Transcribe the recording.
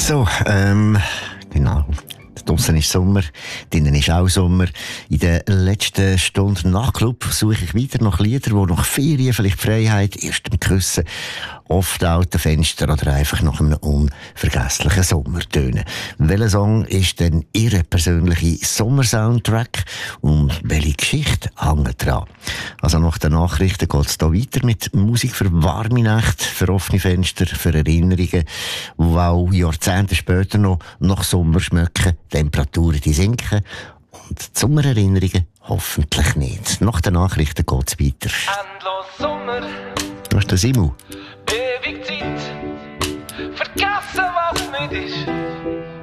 So, genau. Draussen ist Sommer, drinnen ist auch Sommer. In den letzten Stunden nach Club suche ich weiter nach Liedern, die nach Ferien, vielleicht Freiheit, erstem Küssen, oft alten Fenster oder einfach nach einem unvergesslichen Sommer tönen. Welcher Song ist denn Ihr persönlicher Sommersoundtrack und welche Geschichte hängt dran? Also nach den Nachrichten geht es hier weiter mit Musik für warme Nächte, für offene Fenster, für Erinnerungen, die auch Jahrzehnte später noch nach Sommer schmecken, Temperaturen die sinken und Sommererinnerungen hoffentlich nicht. Nach den Nachrichten geht es weiter. Endlos Sommer. Du hast den Simu.